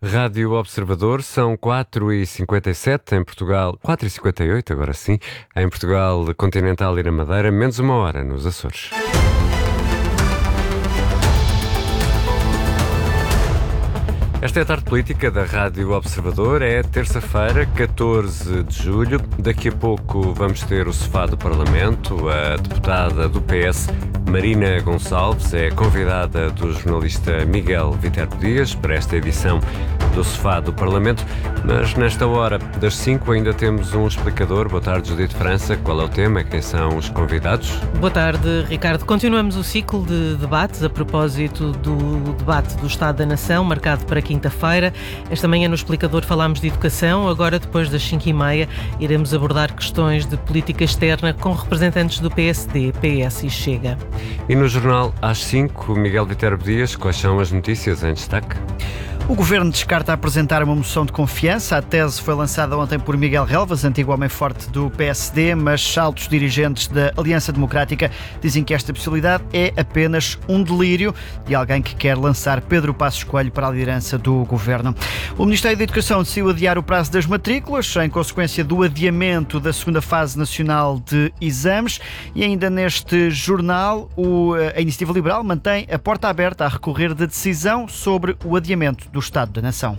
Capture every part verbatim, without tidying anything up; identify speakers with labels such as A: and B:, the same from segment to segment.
A: Rádio Observador, são quatro e cinquenta e sete em Portugal, quatro e cinquenta e oito agora sim, em Portugal continental e na Madeira, menos uma hora nos Açores. Esta é a tarde política da Rádio Observador, é terça-feira, catorze de julho. Daqui a pouco vamos ter o sofá do Parlamento. A deputada do P S, Marina Gonçalves, é convidada do jornalista Miguel Viterbo Dias para esta edição do sofá do Parlamento. Mas nesta hora das cinco ainda temos um explicador. Boa tarde, Judite França. Qual é o tema? Quem são os convidados?
B: Boa tarde, Ricardo. Continuamos o ciclo de debates a propósito do debate do Estado da Nação, marcado para quinta-feira. Esta manhã no explicador falámos de educação. Agora, depois das cinco e meia, iremos abordar questões de política externa com representantes do P S D, P S e Chega.
A: E no jornal às cinco, Miguel Viterbo Dias, quais são as notícias em destaque?
C: O Governo descarta apresentar uma moção de confiança. A tese foi lançada ontem por Miguel Relvas, antigo homem forte do P S D, mas altos dirigentes da Aliança Democrática dizem que esta possibilidade é apenas um delírio de alguém que quer lançar Pedro Passos Coelho para a liderança do Governo. O Ministério da Educação decidiu adiar o prazo das matrículas, em consequência do adiamento da segunda fase nacional de exames. E ainda neste jornal, o, a Iniciativa Liberal mantém a porta aberta a recorrer da decisão sobre o adiamento do Estado da Nação.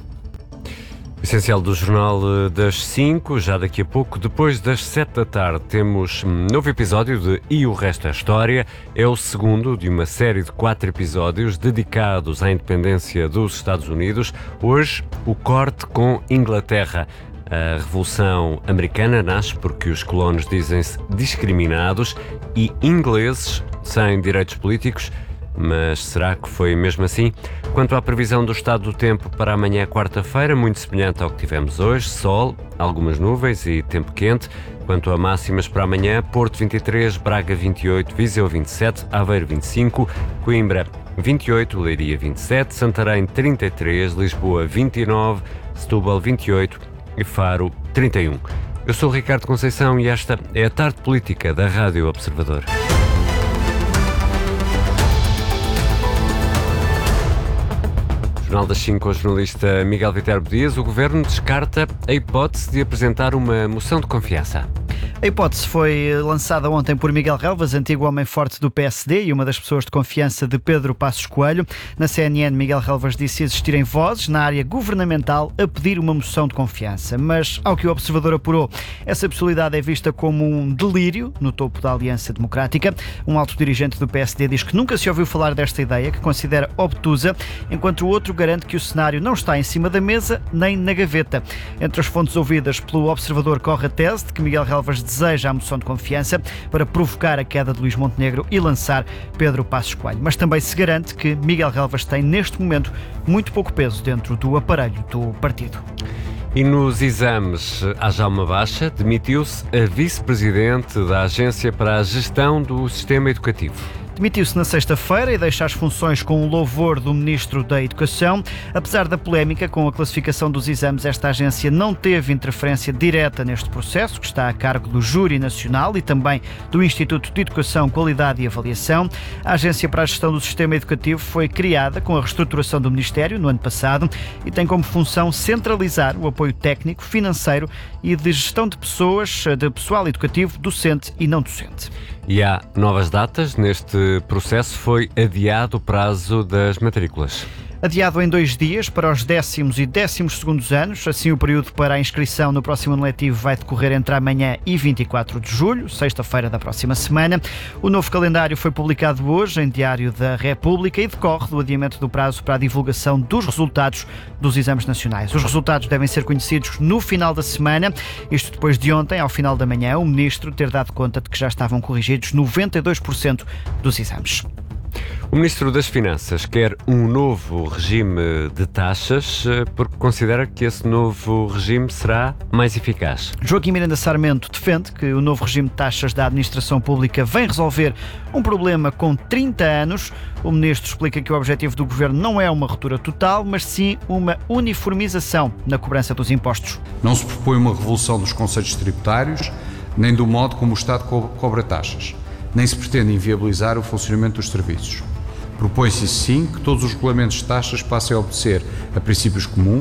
A: Essencial do Jornal das cinco, já daqui a pouco, depois das sete da tarde, temos um novo episódio de E o Resto é História. É o segundo de uma série de quatro episódios dedicados à independência dos Estados Unidos. Hoje, o corte com Inglaterra. A Revolução Americana nasce porque os colonos dizem-se discriminados e ingleses sem direitos políticos. Mas será que foi mesmo assim? Quanto à previsão do estado do tempo para amanhã, quarta-feira, muito semelhante ao que tivemos hoje: sol, algumas nuvens e tempo quente. Quanto a máximas para amanhã, Porto vinte e três, Braga vinte e oito, Viseu vinte e sete, Aveiro vinte e cinco, Coimbra vinte e oito, Leiria vinte e sete, Santarém trinta e três, Lisboa vinte e nove, Setúbal vinte e oito e Faro trinta e um. Eu sou o Ricardo Conceição e esta é a tarde política da Rádio Observador. Jornal das cinco, o jornalista Miguel Viterbo Dias. O Governo descarta a hipótese de apresentar uma moção de confiança.
C: A hipótese foi lançada ontem por Miguel Relvas, antigo homem forte do P S D e uma das pessoas de confiança de Pedro Passos Coelho. Na C N N, Miguel Relvas disse existirem vozes na área governamental a pedir uma moção de confiança. Mas, ao que o Observador apurou, essa possibilidade é vista como um delírio no topo da Aliança Democrática. Um alto dirigente do P S D diz que nunca se ouviu falar desta ideia, que considera obtusa, enquanto o outro garante que o cenário não está em cima da mesa nem na gaveta. Entre as fontes ouvidas pelo Observador corre a tese de que Miguel Relvas deseja a moção de confiança para provocar a queda de Luís Montenegro e lançar Pedro Passos Coelho. Mas também se garante que Miguel Relvas tem, neste momento, muito pouco peso dentro do aparelho do partido.
A: E nos exames, há já uma baixa. Demitiu-se a vice-presidente da Agência para a Gestão do Sistema Educativo.
C: Demitiu-se na sexta-feira e deixa as funções com o louvor do Ministro da Educação. Apesar da polémica com a classificação dos exames, esta agência não teve interferência direta neste processo, que está a cargo do Júri Nacional e também do Instituto de Educação, Qualidade e Avaliação. A Agência para a Gestão do Sistema Educativo foi criada com a reestruturação do Ministério no ano passado e tem como função centralizar o apoio técnico, financeiro e de gestão de pessoas, de pessoal educativo, docente e não docente.
A: E há novas datas. Neste processo foi adiado o prazo das matrículas.
C: Adiado em dois dias para os décimos e décimos segundos anos. Assim, o período para a inscrição no próximo ano letivo vai decorrer entre amanhã e vinte e quatro de julho, sexta-feira da próxima semana. O novo calendário foi publicado hoje em Diário da República e decorre do adiamento do prazo para a divulgação dos resultados dos exames nacionais. Os resultados devem ser conhecidos no final da semana, isto depois de ontem, ao final da manhã, o Ministro ter dado conta de que já estavam corrigidos noventa e dois por cento dos exames.
A: O Ministro das Finanças quer um novo regime de taxas porque considera que esse novo regime será mais eficaz.
C: Joaquim Miranda Sarmento defende que o novo regime de taxas da administração pública vem resolver um problema com trinta anos. O Ministro explica que o objetivo do Governo não é uma ruptura total, mas sim uma uniformização na cobrança dos impostos.
D: Não se propõe uma revolução dos conceitos tributários, nem do modo como o Estado co- cobra taxas, nem se pretende inviabilizar o funcionamento dos serviços. Propõe-se, sim, que todos os regulamentos de taxas passem a obedecer a princípios comuns,